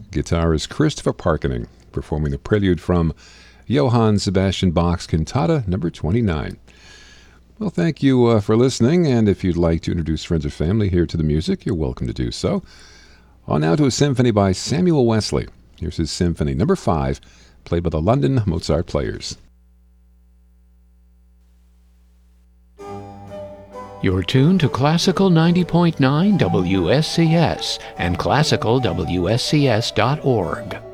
guitarist Christopher Parkening, performing the prelude from Johann Sebastian Bach's Cantata number 29. Well, thank you for listening, and if you'd like to introduce friends or family here to the music, you're welcome to do so. On now to a symphony by Samuel Wesley. Here's his Symphony number 5, played by the London Mozart Players. You're tuned to Classical 90.9 WSCS and classicalwscs.org.